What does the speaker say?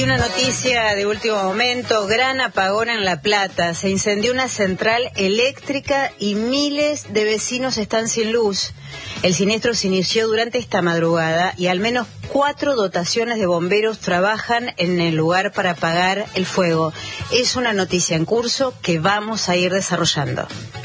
Una noticia de último momento, gran apagón en La Plata, se incendió una central eléctrica y miles de vecinos están sin luz. El siniestro se inició durante esta madrugada y al menos 4 dotaciones de bomberos trabajan en el lugar para apagar el fuego. Es una noticia en curso que vamos a ir desarrollando.